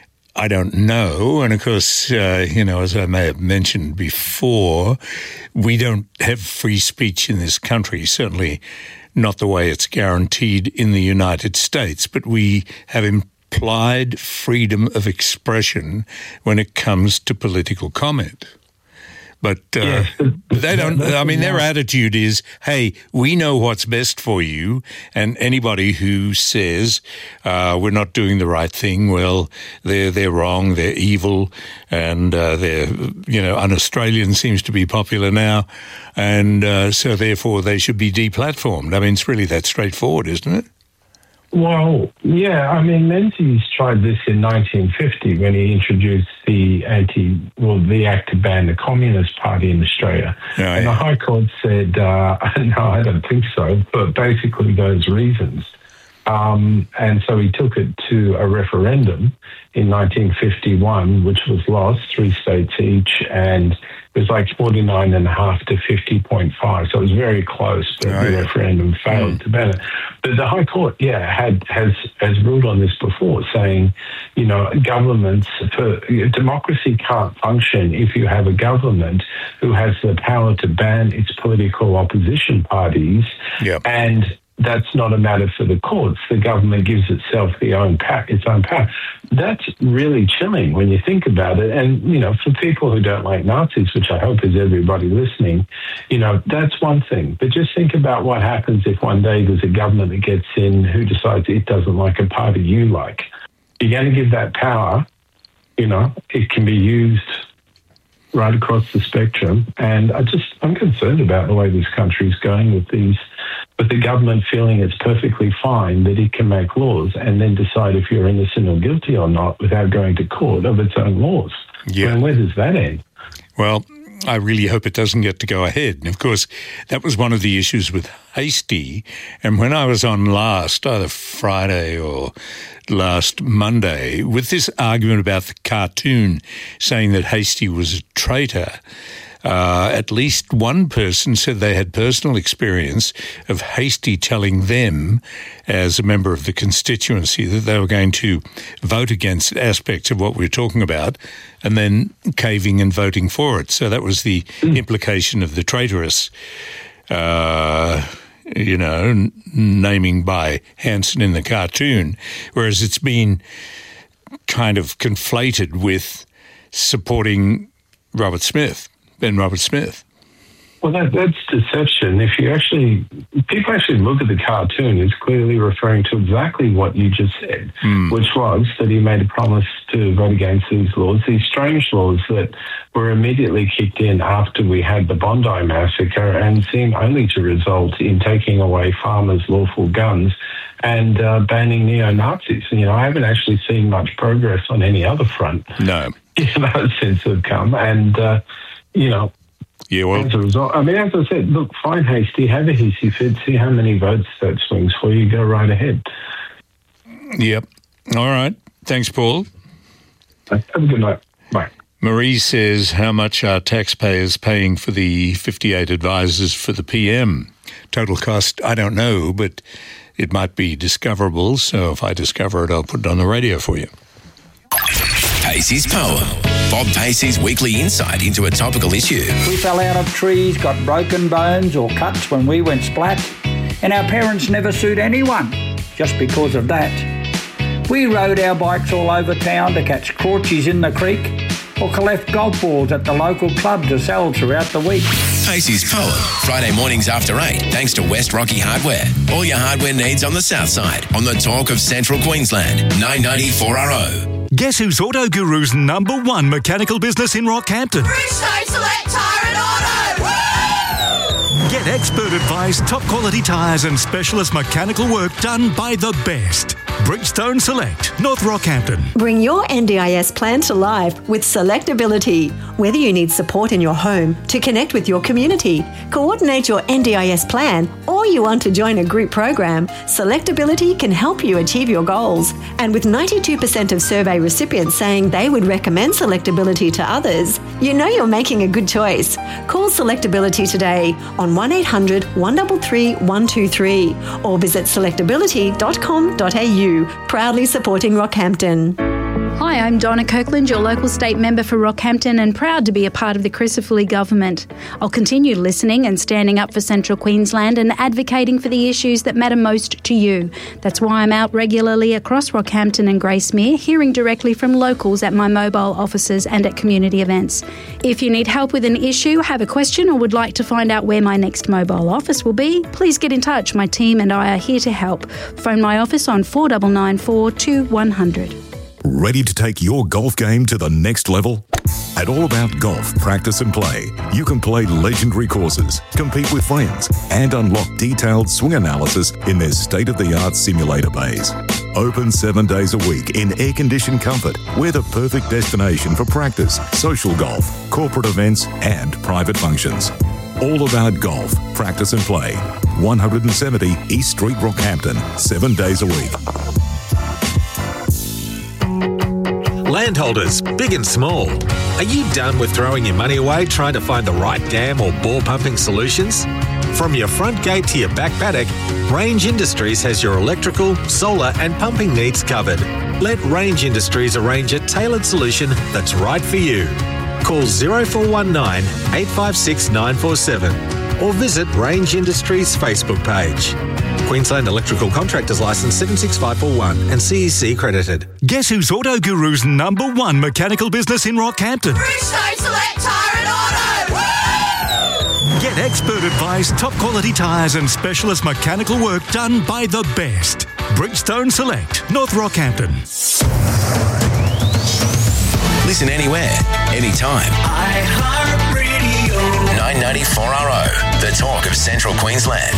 I don't know. And of course, uh, you know, as I may have mentioned before, we don't have free speech in this country, certainly not the way it's guaranteed in the United States, but we have implied freedom of expression when it comes to political comment. But uh, yes, they don't, I mean, their attitude is, hey, we know what's best for you. And anybody who says uh, we're not doing the right thing, well, they're, they're wrong, they're evil, and uh, they're, you know, un-Australian seems to be popular now. And uh, so therefore they should be deplatformed. I mean, it's really that straightforward, isn't it? Well, yeah, I mean, Menzies tried this in nineteen fifty when he introduced the anti, well, the act to ban the Communist Party in Australia. Oh, yeah. And the High Court said, uh, no, I don't think so, but basically those reasons. Um, and so he took it to a referendum in nineteen fifty-one, which was lost, three states each, and it was like forty-nine and a half to fifty point five. So it was very close, but oh, the yeah. referendum failed mm. to ban it. But the High Court, yeah, had has has ruled on this before, saying, you know, governments, for, democracy can't function if you have a government who has the power to ban its political opposition parties, yep. and that's not a matter for the courts. The government gives itself the own power, its own power. That's really chilling when you think about it. And, you know, for people who don't like Nazis, which I hope is everybody listening, you know, that's one thing. But just think about what happens if one day there's a government that gets in who decides it doesn't like a party you like. You're going to give that power you know, it can be used right across the spectrum. And I just, I'm concerned about the way this country's going with these, with the government feeling it's perfectly fine that it can make laws and then decide if you're innocent or guilty or not without going to court of its own laws. Yeah. And where does that end? Well, I really hope it doesn't get to go ahead. And, of course, that was one of the issues with Hastie. And when I was on last, either Friday or last Monday, with this argument about the cartoon saying that Hastie was a traitor, uh, at least one person said they had personal experience of Hastie telling them, as a member of the constituency, that they were going to vote against aspects of what we were talking about and then caving and voting for it. So that was the mm. implication of the traitorous, uh, you know, n- naming by Hanson in the cartoon, whereas it's been kind of conflated with supporting Robert Smith. Ben Robert Smith. Well, that, that's deception. If you actually, people actually look at the cartoon, it's clearly referring to exactly what you just said, mm. which was that he made a promise to vote against these laws, these strange laws that were immediately kicked in after we had the Bondi massacre and seem only to result in taking away farmers' lawful guns and uh, banning neo-Nazis. You know, I haven't actually seen much progress on any other front. No. You know, since they've come. And, uh, you know, yeah, well, as a result, I mean, as I said, look, fine, Hastie, have a hissy fit, see how many votes that swings for you, go right ahead. Yep. All right. Thanks, Paul. Have a good night. Bye. Marie says, how much are taxpayers paying for the fifty-eight advisors for the P M? Total cost, I don't know, but it might be discoverable, so if I discover it, I'll put it on the radio for you. Pacey's Poem. Bob Pacey's weekly insight into a topical issue. We fell out of trees, got broken bones or cuts when we went splat, and our parents never sued anyone just because of that. We rode our bikes all over town to catch crawchies in the creek or collect golf balls at the local club to sell throughout the week. Pacey's Poem, Friday mornings after eight, thanks to West Rocky Hardware. All your hardware needs on the south side, on the talk of Central Queensland, nine ninety four R O. Guess who's Auto Guru's number one mechanical business in Rockhampton? Bridgestone Select Tyre and Auto! Woo! Get expert advice, top quality tyres and specialist mechanical work done by the best. Bridgestone Select, North Rockhampton. Bring your N D I S plan to life with Selectability. Whether you need support in your home, to connect with your community, coordinate your N D I S plan, or you want to join a group program, Selectability can help you achieve your goals. And with ninety-two percent of survey recipients saying they would recommend Selectability to others, you know you're making a good choice. Call Selectability today on one eight hundred, one three three, one two three or visit selectability dot com dot a u. Proudly supporting Rockhampton. Hi, I'm Donna Kirkland, your local state member for Rockhampton, and proud to be a part of the Crisafulli government. I'll continue listening and standing up for Central Queensland and advocating for the issues that matter most to you. That's why I'm out regularly across Rockhampton and Gracemere, hearing directly from locals at my mobile offices and at community events. If you need help with an issue, have a question, or would like to find out where my next mobile office will be, please get in touch. My team and I are here to help. Phone my office on four nine nine four, two one zero zero. Ready to take your golf game to the next level? At All About Golf Practice and Play, you can play legendary courses, compete with friends, and unlock detailed swing analysis in their state-of-the-art simulator bays. Open seven days a week in air-conditioned comfort, we're the perfect destination for practice, social golf, corporate events, and private functions. All About Golf Practice and Play, one seventy East Street, Rockhampton, seven days a week. Landholders, big and small, are you done with throwing your money away trying to find the right dam or bore pumping solutions? From your front gate to your back paddock, Range Industries has your electrical, solar and pumping needs covered. Let Range Industries arrange a tailored solution that's right for you. Call zero four one nine, eight five six, nine four seven or visit Range Industries Facebook page. Queensland Electrical Contractors Licence seven six five four one and C E C accredited. Guess who's Auto Guru's number one mechanical business in Rockhampton? Bridgestone Select Tyre and Auto! Woo! Get expert advice, top quality tyres and specialist mechanical work done by the best. Bridgestone Select, North Rockhampton. Listen anywhere, anytime. iHeartRadio. nine ninety-four R O, the talk of Central Queensland.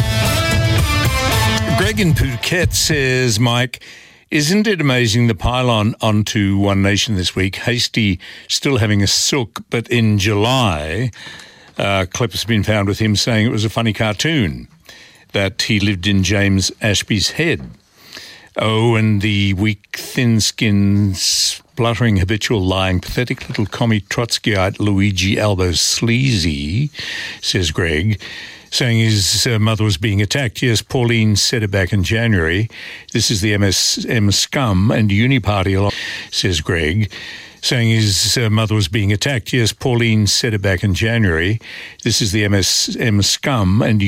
Greg in Phuket says, Mike, isn't it amazing the pylon onto One Nation this week? Hasty still having a sook, but in July, a clip has been found with him saying it was a funny cartoon, that he lived in James Ashby's head. Oh, and the weak, thin-skinned, spluttering, habitual, lying, pathetic little commie Trotskyite Luigi Albo Sleazy, says Greg, saying his uh, mother was being attacked. Yes, Pauline said it back in January. This is the M S M scum and uni party, says Greg, saying his uh, mother was being attacked. Yes, Pauline said it back in January. This is the M S M scum and